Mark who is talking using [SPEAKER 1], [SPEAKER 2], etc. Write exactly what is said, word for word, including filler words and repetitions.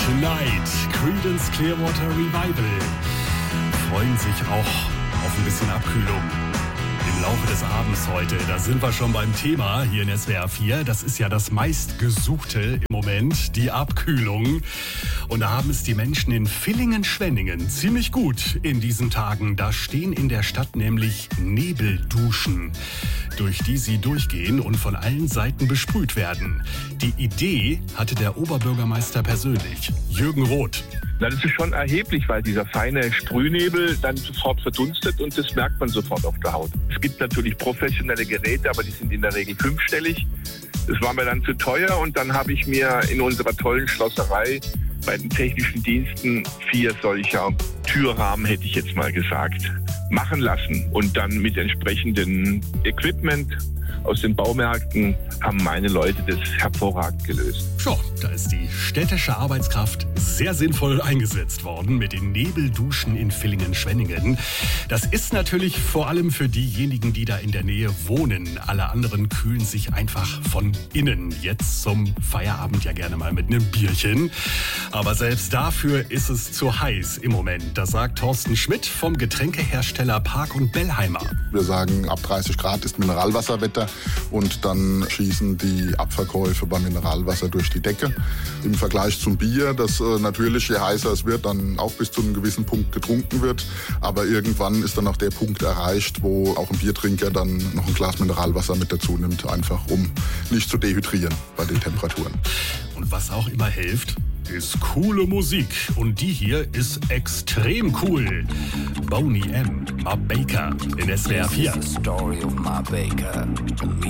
[SPEAKER 1] Tonight, Creedence Clearwater Revival, freuen sich auch auf ein bisschen Abkühlung im Laufe des Abends heute. Da sind wir schon beim Thema hier in S W R vier. Das ist ja das meistgesuchte im Moment, die Abkühlung. Und da haben es die Menschen in Villingen-Schwenningen ziemlich gut in diesen Tagen. Da stehen in der Stadt nämlich Nebelduschen, durch die sie durchgehen und von allen Seiten besprüht werden. Die Idee hatte der Oberbürgermeister persönlich, Jürgen Roth.
[SPEAKER 2] Na, das ist schon erheblich, weil dieser feine Sprühnebel dann sofort verdunstet und das merkt man sofort auf der Haut. Es gibt natürlich professionelle Geräte, aber die sind in der Regel fünfstellig. Das war mir dann zu teuer und dann habe ich mir in unserer tollen Schlosserei bei den technischen Diensten vier solcher Türrahmen, hätte ich jetzt mal gesagt, machen lassen. Und dann mit entsprechendem Equipment aus den Baumärkten haben meine Leute das hervorragend gelöst.
[SPEAKER 1] Ja, da ist die städtische Arbeitskraft sehr sinnvoll eingesetzt worden mit den Nebelduschen in Villingen-Schwenningen. Das ist natürlich vor allem für diejenigen, die da in der Nähe wohnen. Alle anderen kühlen sich einfach von innen. Jetzt zum Feierabend ja gerne mal mit einem Bierchen. Aber selbst dafür ist es zu heiß im Moment. Das sagt Thorsten Schmidt vom Getränkehersteller Park und Bellheimer.
[SPEAKER 3] Wir sagen, ab dreißig Grad ist Mineralwasserwetter und dann schießen die Abverkäufe beim Mineralwasser durch die Decke. Im Vergleich zum Bier, das äh, natürlich, je heißer es wird, dann auch bis zu einem gewissen Punkt getrunken wird. Aber irgendwann ist dann auch der Punkt erreicht, wo auch ein Biertrinker dann noch ein Glas Mineralwasser mit dazu nimmt, einfach um nicht zu dehydrieren bei den Temperaturen.
[SPEAKER 1] Und was auch immer hilft, ist coole Musik. Und die hier ist extrem cool. Boney M. Ma Baker in S W R vier.